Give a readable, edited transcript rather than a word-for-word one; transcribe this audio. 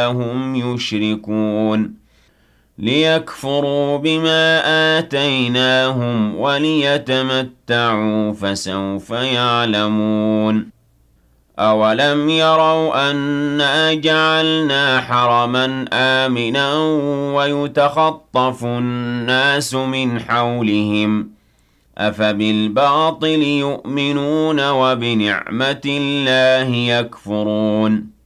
إِذَا هُمْ يُشْرِكُونَ لِيَكْفُرُوا بِمَا آتَيْنَاهُمْ وَلِيَتَمَتَّعُوا فَسَوْفَ يَعْلَمُونَ أَوَلَمْ يَرَوْا أَنَّا جَعَلْنَا حَرَمًا آمِنًا وَيُتَخَطَّفُ النَّاسُ مِنْ حَوْلِهِمْ ۚ أَفَبِالْبَاطِلِ يُؤْمِنُونَ وَبِنِعْمَةِ اللَّهِ يَكْفُرُونَ